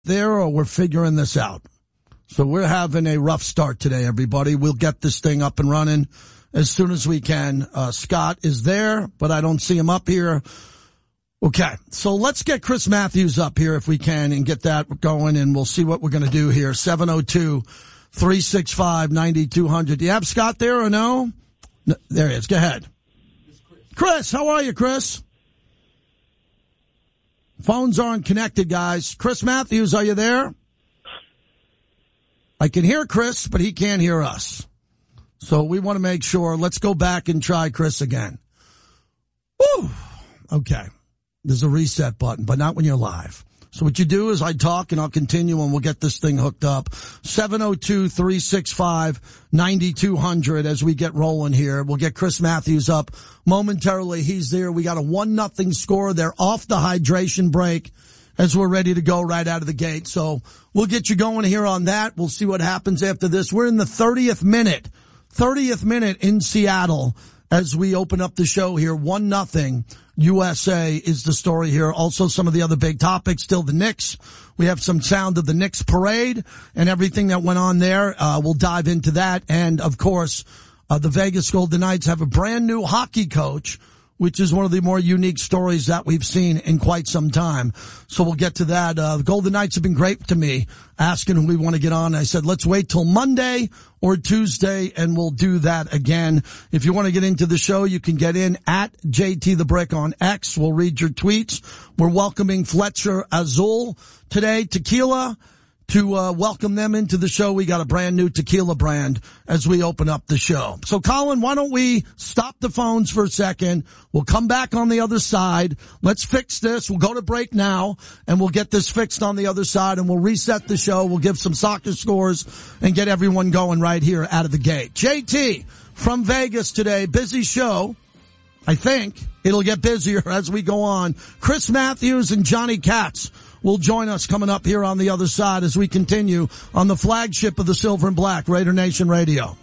there, or we're figuring this out. So we're having a rough start today, everybody. We'll get this thing up and running as soon as we can. Scott is there, but I don't see him up here. Okay, so let's get Chris Matthews up here if we can and get that going, and we'll see what we're going to do here. 702-365-9200. Do you have Scott there or no? There he is. Go ahead. Chris, how are you, Chris? Phones aren't connected, guys. Chris Matthews, are you there? I can hear Chris, but he can't hear us. So we want to make sure. Let's go back and try Chris again. Woo! Okay. There's a reset button, but not when you're live. So what you do is I talk and I'll continue and we'll get this thing hooked up. 702-365-9200 as we get rolling here. We'll get Chris Matthews up momentarily. He's there. We got a 1-0 score. They're off the hydration break as we're ready to go right out of the gate. So we'll get you going here on that. We'll see what happens after this. We're in the 30th minute in Seattle as we open up the show here. 1-0 USA is the story here. Also some of the other big topics, still the Knicks. We have some sound of the Knicks parade and everything that went on there. We'll dive into that. And of course, the Vegas Golden Knights have a brand new hockey coach, which is one of the more unique stories that we've seen in quite some time. So we'll get to that. The Golden Knights have been great to me, asking who we want to get on. I said, let's wait till Monday or Tuesday, and we'll do that again. If you want to get into the show, you can get in at JT the Brick on X. We'll read your tweets. We're welcoming Fletcher Azul today, tequila. To welcome them into the show, we got a brand new tequila brand as we open up the show. So, Colin, why don't we stop the phones for a second? We'll come back on the other side. Let's fix this. We'll go to break now, and we'll get this fixed on the other side, and we'll reset the show. We'll give some soccer scores and get everyone going right here out of the gate. JT from Vegas today. Busy show. I think it'll get busier as we go on. Chris Matthews and Johnny Katz will join us coming up here on the other side as we continue on the flagship of the Silver and Black, Raider Nation Radio.